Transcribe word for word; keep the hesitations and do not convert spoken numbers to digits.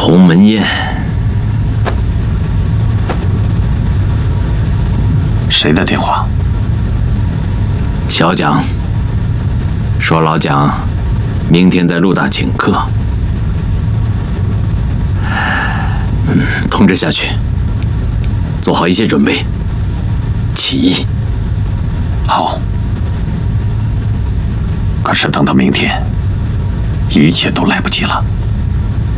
鸿门宴。 谁的电话？ 小蒋说老蒋明天在陆大请客。嗯，通知下去，做好一切准备。起义。 好。可是等到明天，一切都来不及了。